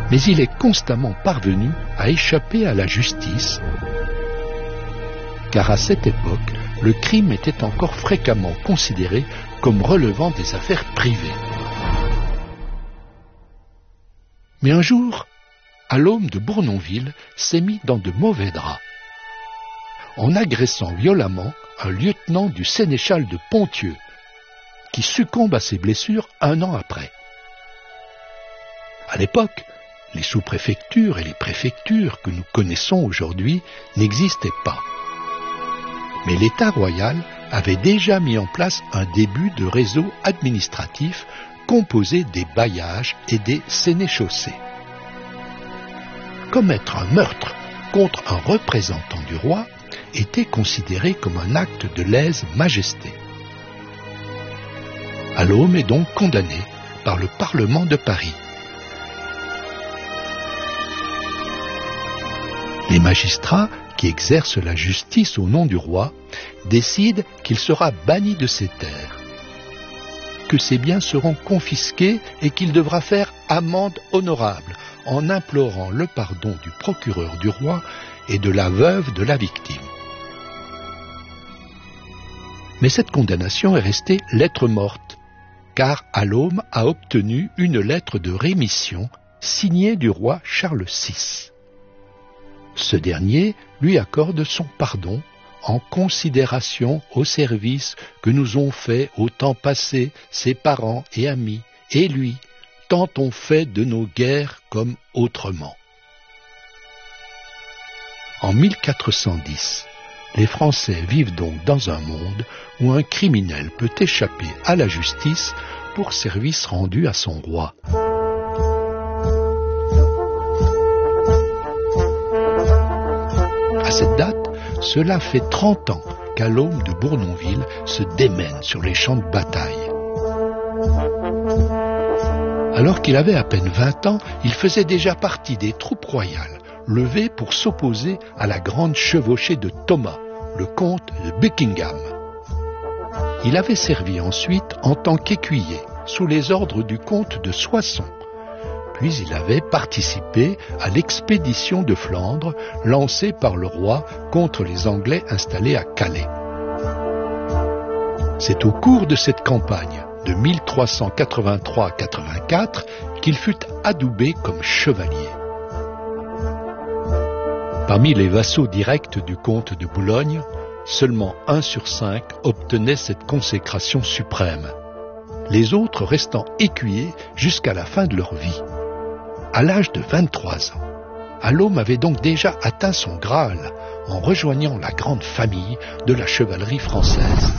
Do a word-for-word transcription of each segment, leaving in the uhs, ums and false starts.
Mais il est constamment parvenu à échapper à la justice, car à cette époque, le crime était encore fréquemment considéré comme relevant des affaires privées. Mais un jour, Allôme de Bournonville s'est mis dans de mauvais draps, en agressant violemment un lieutenant du sénéchal de Ponthieu, qui succombe à ses blessures un an après. À l'époque, les sous-préfectures et les préfectures que nous connaissons aujourd'hui n'existaient pas. Mais l'État royal avait déjà mis en place un début de réseau administratif composé des bailliages et des sénéchaussées. Commettre un meurtre contre un représentant du roi était considéré comme un acte de lèse-majesté. Allôme est donc condamné par le Parlement de Paris. Les magistrats qui exercent la justice au nom du roi décident qu'il sera banni de ses terres, que ses biens seront confisqués et qu'il devra faire amende honorable en implorant le pardon du procureur du roi et de la veuve de la victime. Mais cette condamnation est restée lettre morte, car Allôme a obtenu une lettre de rémission signée du roi Charles six. Ce dernier lui accorde son pardon en considération au service que nous ont fait au temps passé ses parents et amis, et lui, tant on fait de nos guerres comme autrement. En mille quatre cent dix, les Français vivent donc dans un monde où un criminel peut échapper à la justice pour service rendu à son roi. À cette date, cela fait trente ans qu'Allôme de Bournonville se démène sur les champs de bataille. Alors qu'il avait à peine vingt ans, il faisait déjà partie des troupes royales, levées pour s'opposer à la grande chevauchée de Thomas, le comte de Buckingham. Il avait servi ensuite en tant qu'écuyer, sous les ordres du comte de Soissons. Puis il avait participé à l'expédition de Flandre lancée par le roi contre les Anglais installés à Calais. C'est au cours de cette campagne de mille trois cent quatre-vingt-trois quatre-vingt-quatre qu'il fut adoubé comme chevalier. Parmi les vassaux directs du comte de Boulogne, seulement un sur cinq obtenait cette consécration suprême, les autres restant écuyers jusqu'à la fin de leur vie. À l'âge de vingt-trois ans, Allôme avait donc déjà atteint son Graal en rejoignant la grande famille de la chevalerie française.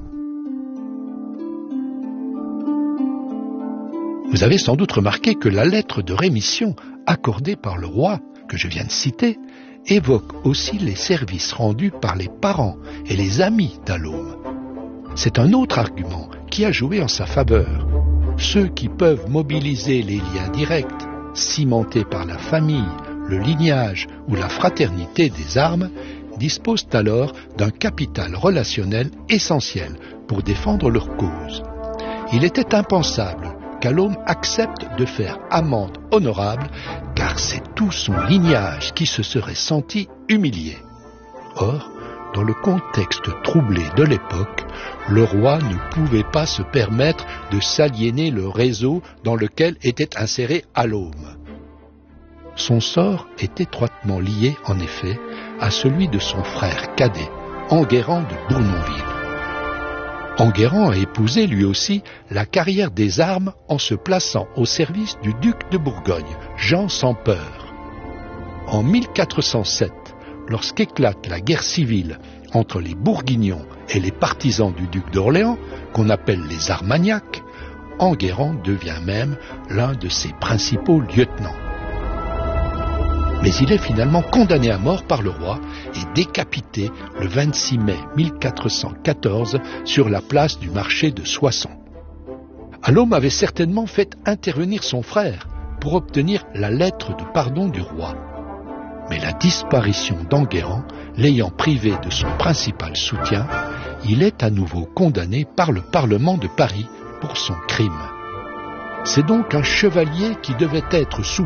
Vous avez sans doute remarqué que la lettre de rémission accordée par le roi, que je viens de citer, évoque aussi les services rendus par les parents et les amis d'Allôme. C'est un autre argument qui a joué en sa faveur. Ceux qui peuvent mobiliser les liens directs, cimentés par la famille, le lignage ou la fraternité des armes, disposent alors d'un capital relationnel essentiel pour défendre leur cause. Il était impensable qu'Allôme accepte de faire amende honorable, car c'est tout son lignage qui se serait senti humilié. Or, dans le contexte troublé de l'époque, le roi ne pouvait pas se permettre de s'aliéner le réseau dans lequel était inséré Allôme. Son sort est étroitement lié, en effet, à celui de son frère cadet, Enguerrand de Bournonville. Enguerrand a épousé lui aussi la carrière des armes en se plaçant au service du duc de Bourgogne, Jean sans peur. En mille quatre cent sept, lorsqu'éclate la guerre civile entre les Bourguignons et les partisans du duc d'Orléans, qu'on appelle les Armagnacs, Enguerrand devient même l'un de ses principaux lieutenants. Mais il est finalement condamné à mort par le roi et décapité le vingt-six mai mille quatre cent quatorze sur la place du marché de Soissons. Allôme avait certainement fait intervenir son frère pour obtenir la lettre de pardon du roi. Mais la disparition d'Enguerrand, l'ayant privé de son principal soutien, il est à nouveau condamné par le Parlement de Paris pour son crime. C'est donc un chevalier qui devait être sous